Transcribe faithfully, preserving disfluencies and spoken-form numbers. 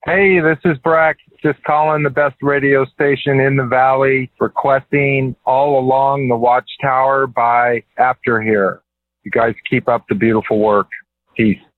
Hey, this is Brack. Just calling the best radio station in the Valley, requesting All Along the Watchtower by After Here. You guys keep up the beautiful work. Peace.